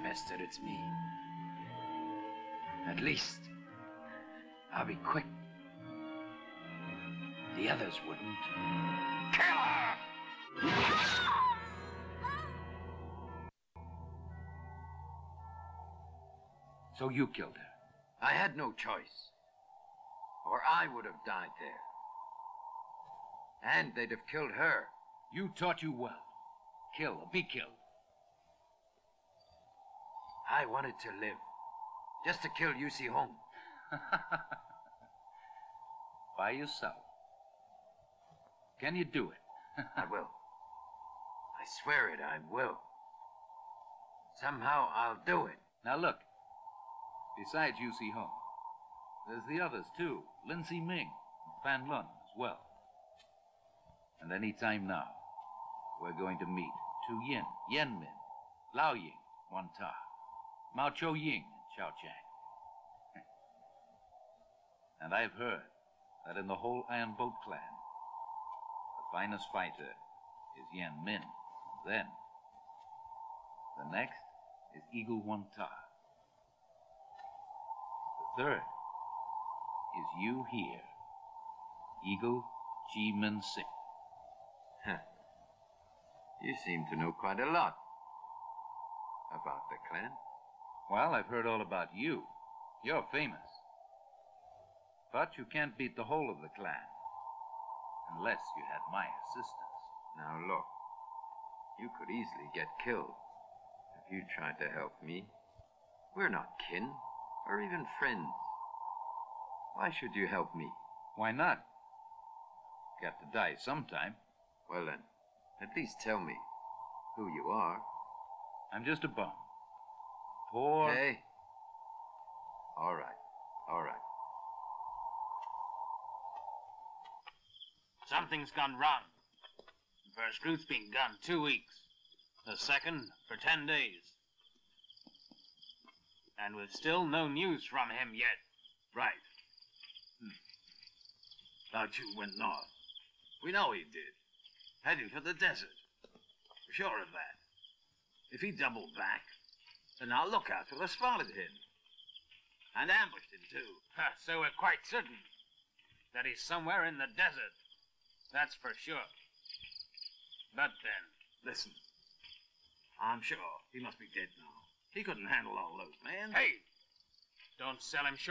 best that it's me. At least, I'll be quick. The others wouldn't. Kill her! So you killed her? I had no choice. Or I would have died there. And they'd have killed her. You taught you well. Kill or be killed. I wanted to live. Just to kill Yusi Hong. By yourself. Can you do it? I will. I swear it, I will. Somehow I'll do it. Now look. Besides Yusi Hong, there's the others too. Lin Si Ming and Fan Lun as well. And any time now, we're going to meet Tu Yin, Yen Min, Lao Ying, Wan Ta, Mao Cho Ying, and Chao Chang. And I've heard that in the whole Iron Boat clan, the finest fighter is Yen Min. And then, the next is Eagle Wan Ta. The third is you here, Eagle Ji Min Sing. You seem to know quite a lot about the clan. Well, I've heard all about you. You're famous. But you can't beat the whole of the clan. Unless you had my assistance. Now look, you could easily get killed if you tried to help me. We're not kin, or even friends. Why should you help me? Why not? Got to die sometime. Well then, at least tell me who you are. I'm just a bum. Poor... Hey. All right. All right. Something's gone wrong. The first recruit's been gone 2 weeks. The second for 10 days. And with still no news from him yet. Right. Lao Chu went north. We know he did. Heading for the desert. We're sure of that. If he doubled back, then our lookouts will have spotted him. And ambushed him, too. So we're quite certain that he's somewhere in the desert. That's for sure. But then... Listen. I'm sure he must be dead now. He couldn't handle all those men. Hey! Don't sell him short.